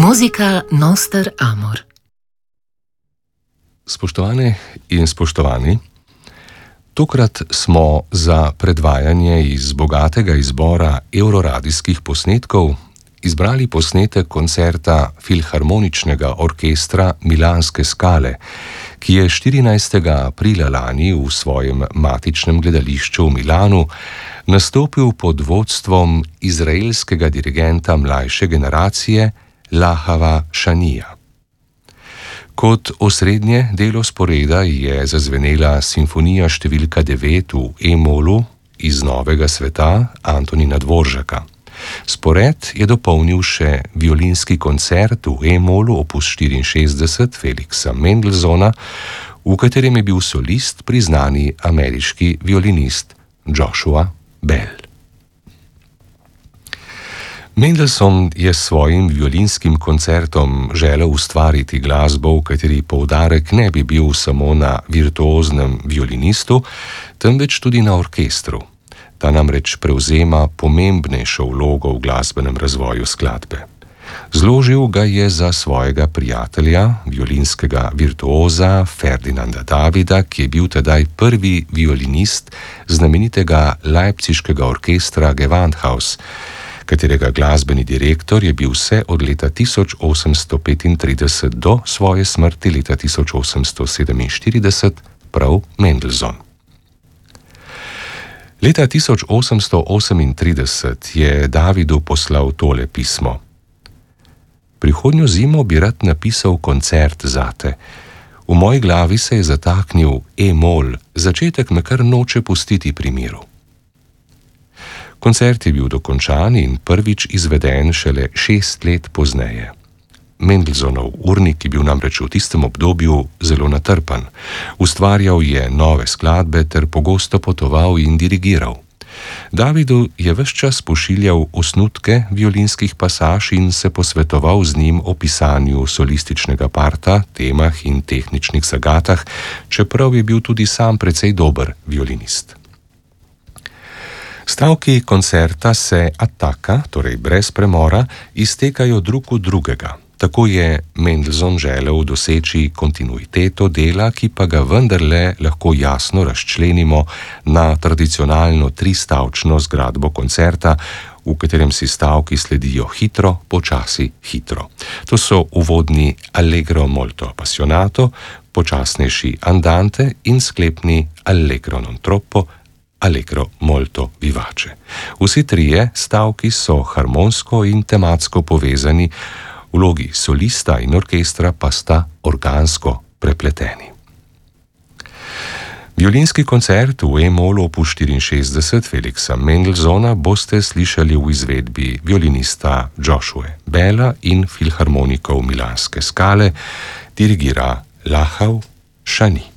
Muzika Noster Amor. Spoštovane in spoštovani, tokrat smo za predvajanje iz bogatega izbora euroradijskih posnetkov izbrali posnetek koncerta Filharmoničnega orkestra Milanske Scale, ki je 14. aprila lani v svojem matičnem gledališču v Milanu nastopil pod vodstvom izraelskega dirigenta mlajše generacije Lahava Šanija. Kot osrednje delo sporeda je zazvenela simfonija številka 9 v E-molu iz Novega sveta Antonina Dvoržaka. Spored je dopolnil še violinski koncert v E-molu opus 64 Felixa Mendelssohna, v katerem je bil solist priznani ameriški violinist Joshua Bell. Mendelssohn je s svojim violinskim koncertom želel ustvariti glasbo, v kateri poudarek ne bi bil samo na virtuoznem violinistu, temveč tudi na orkestru. Ta namreč prevzema pomembnejšo vlogo v glasbenem razvoju skladbe. Zložil ga je za svojega prijatelja, violinskega virtuoza Ferdinanda Davida, ki je bil tedaj prvi violinist znamenitega leipziškega orkestra Gewandhaus, katerega glasbeni direktor je bil vse od leta 1835 do svoje smrti leta 1847 prav Mendelssohn. Leta 1838 je Davidu poslal tole pismo. Prihodnjo zimo bi rad napisal koncert zate. V moji glavi se je zataknil E-mol, začetek me kar noče pustiti pri miru. Koncert je bil dokončan in prvič izveden šele 6 let pozneje. Mendelssohnov urnik je bil namreč v tistem obdobju zelo natrpan. Ustvarjal je nove skladbe ter pogosto potoval in dirigiral. Davidu je ves čas pošiljal osnutke violinskih pasaž in se posvetoval z njim o pisanju solističnega parta, temah in tehničnih zagatah, čeprav je bil tudi sam precej dober violinist. Stavki koncerta se attaka, torej brez premora, iztekajo drug v drugega. Tako je Mendelssohn želel doseči kontinuiteto dela, ki pa ga vendarle lahko jasno razčlenimo na tradicionalno tristavčno zgradbo koncerta, v katerem si stavki sledijo hitro, počasi, hitro. To so uvodni allegro molto appassionato, počasnejši andante in sklepni allegro non troppo, allegro molto vivace. Vsi trije stavki so harmonsko in tematsko povezani, vlogi solista in orkestra pa sta organsko prepleteni. Violinski koncert v E-molu opus 64 Felixa Mendelssohna boste slišali v izvedbi violinista Joshua Bella in filharmonikov Milanske Scale, dirigira Lahav Šanij.